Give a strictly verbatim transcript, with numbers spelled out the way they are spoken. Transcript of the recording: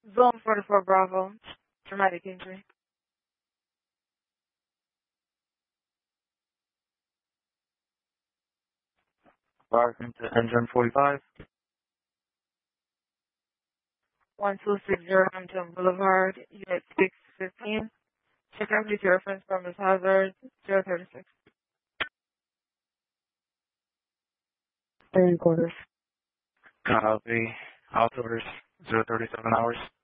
Zone forty-four Bravo, traumatic injury. Barking to engine forty-five. one two six zero Hampton Boulevard, Unit six fifteen. Check empty to reference from Miz Hazard, zero thirty-six. Three quarters. Copy. Outdoors, zero thirty-seven hours.